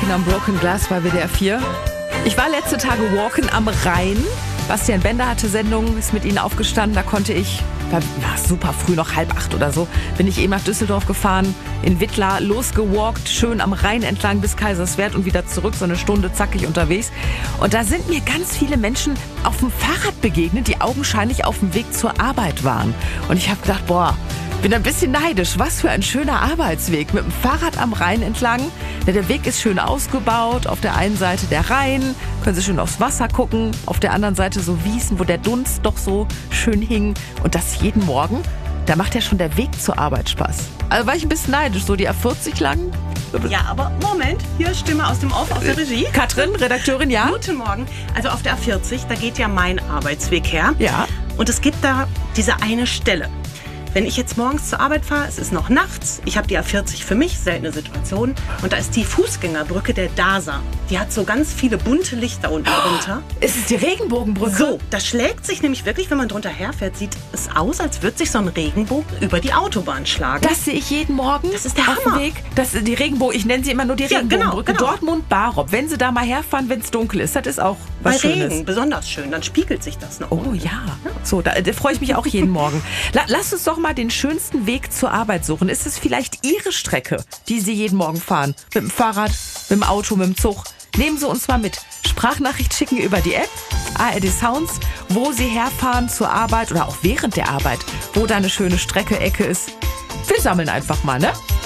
Walking on Broken Glass bei WDR 4. Ich war letzte Tage walken am Rhein. Bastian Bender hatte Sendung, ist mit ihnen aufgestanden. Da konnte ich, war super früh, noch 7:30 oder so, bin ich eben nach Düsseldorf gefahren, in Wittlar losgewalkt, schön am Rhein entlang bis Kaiserswerth und wieder zurück, so eine Stunde zackig unterwegs. Und da sind mir ganz viele Menschen auf dem Fahrrad begegnet, die augenscheinlich auf dem Weg zur Arbeit waren. Und ich habe gedacht, bin ein bisschen neidisch. Was für ein schöner Arbeitsweg. Mit dem Fahrrad am Rhein entlang. Der Weg ist schön ausgebaut. Auf der einen Seite der Rhein. Können Sie schön aufs Wasser gucken. Auf der anderen Seite so Wiesen, wo der Dunst doch so schön hing. Und das jeden Morgen. Da macht ja schon der Weg zur Arbeit Spaß. Also war ich ein bisschen neidisch. So die A40 lang. Ja, aber Moment. Hier Stimme aus dem Off, aus der Regie. Katrin, Redakteurin, ja? Guten Morgen. Also auf der A40, da geht ja mein Arbeitsweg her. Ja. Und es gibt da diese eine Stelle. Wenn ich jetzt morgens zur Arbeit fahre, es ist noch nachts, ich habe die A40 für mich, seltene Situation, und da ist die Fußgängerbrücke der DASA. Die hat so ganz viele bunte Lichter unten drunter. Ist es die Regenbogenbrücke? So, das schlägt sich nämlich wirklich, wenn man drunter herfährt, sieht es aus, als würde sich so ein Regenbogen über die Autobahn schlagen. Das sehe ich jeden Morgen. Das ist der auf dem Hammer. Weg. Das ist die Regenbogen. Ich nenne sie immer nur die Regenbogenbrücke. Genau. Dortmund-Barop. Wenn Sie da mal herfahren, wenn es dunkel ist, das ist auch was Bei Schönes. Regen besonders schön, dann spiegelt sich das noch. Oh ja. So, da freue ich mich auch jeden Morgen. Lass uns doch mal den schönsten Weg zur Arbeit suchen. Ist es vielleicht Ihre Strecke, die Sie jeden Morgen fahren? Mit dem Fahrrad, mit dem Auto, mit dem Zug? Nehmen Sie uns mal mit. Sprachnachricht schicken über die App ARD Sounds, wo Sie herfahren zur Arbeit oder auch während der Arbeit, wo da eine schöne Strecke, Ecke ist. Wir sammeln einfach mal, ne?